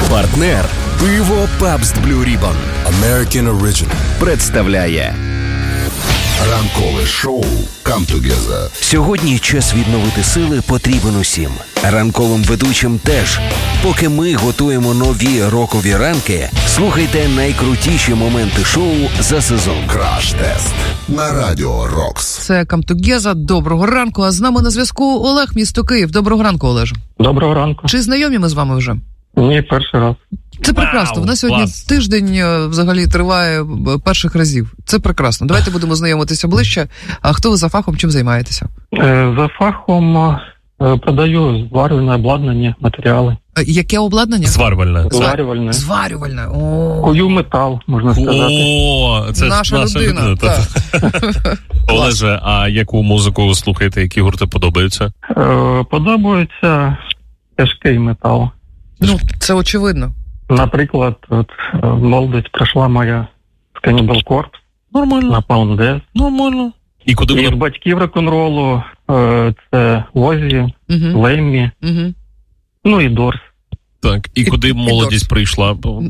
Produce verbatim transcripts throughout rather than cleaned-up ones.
Партнер пиво Pabst Blue Ribbon American Original представляє ранкове шоу Come Together. Сьогодні час відновити сили потрібен усім. Ранковим ведучим теж. Поки ми готуємо нові рокові ранки, слухайте найкрутіші моменти шоу за сезон. Краш-тест на Радіо Рокс. Це Come Together. Доброго ранку. А з нами на зв'язку Олег, місто Київ. Доброго ранку, Олеже. Доброго ранку. Чи знайомі ми з вами вже? Ні, перший раз. Це прекрасно. Вау, в нас сьогодні клас. тиждень взагалі триває перших разів. Це прекрасно. Давайте будемо знайомитися ближче. А хто ви за фахом, чим займаєтеся? Е, за фахом е, продаю зварювальне обладнання, матеріали. Е, Яке обладнання? Зварювальне. Зварювальне. Зварювальне. О, Кую метал, можна сказати. О, це ж наша людина. та. Олеже, а яку музику ви слухаєте, які гурти подобаються? Е, подобається тяжкий метал. Ну, це очевидно. Наприклад, от, е, молодість пройшла моя з Cannibal Corpse, Нормально, Napalm Death. нормально. І куди І з вона? батьків рок-н-ролу е, це Озі, Угу. Леммі, Угу. ну і Дорс. Так, і І- куди і молодість Дорс. прийшла? Бо-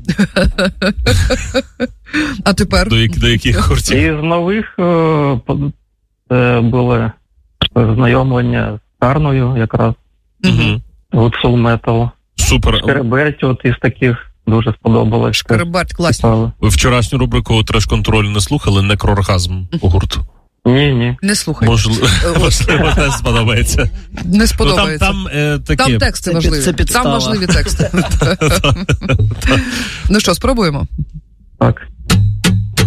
А тепер? До, як- до яких гуртів? І з нових е, под- це були знайомлення з Карною якраз, Мгм. от Soul Metal. Супер. Шкереберть от із таких дуже сподобалось. Шкереберть, класно. Цікаво. Ви вчорашню рубрику «Треш-контроль» не слухали? Некрооргазм гурт. Ні, ні. Не слухай. Можливо, можливо, не сподобається. Не сподобається. Ну, там, там, е, такі... Там тексти Це важливі. під- це підстава. Там важливі тексти. Ну що, спробуємо? Так.